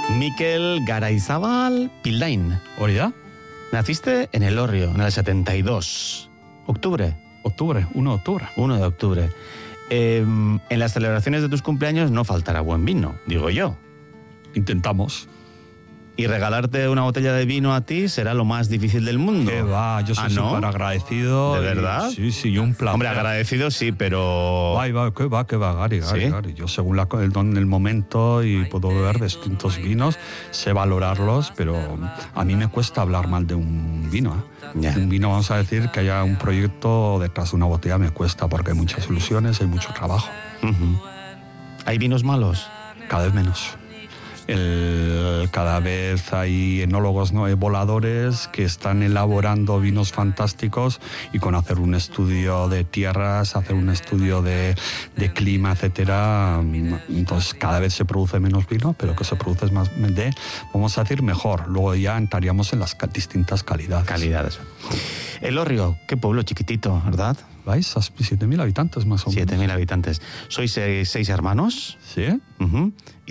Mikel Garayzábal Pildain. ¿Oridad? Naciste en Elorrio, en el 72. ¿Octubre? 1 de octubre. 1 de octubre. En las celebraciones de tus cumpleaños no faltará buen vino, digo yo. Intentamos. Y regalarte una botella de vino a ti será lo más difícil del mundo. ¿Qué va? Yo soy súper agradecido. ¿De verdad? Sí, y un placer. Hombre, agradecido sí, pero... ¿Qué va, Gary. Yo según el momento y puedo beber distintos vinos, sé valorarlos, pero a mí me cuesta hablar mal de un vino. Ya. Un vino, vamos a decir, que haya un proyecto detrás de una botella me cuesta, porque hay muchas ilusiones, hay mucho trabajo. Uh-huh. ¿Hay vinos malos? Cada vez menos. Cada vez hay enólogos, ¿no? voladores que están elaborando vinos fantásticos, y con hacer un estudio de tierras, hacer un estudio de clima, etcétera, entonces cada vez se produce menos vino, pero que se produce es más vamos a decir, mejor. Luego ya entraríamos en las distintas calidades. Elorrio, qué pueblo chiquitito, ¿verdad? ¿Vais? A 7.000 habitantes más o menos. 7.000 habitantes. ¿Sois 6 hermanos? Sí. Uh-huh.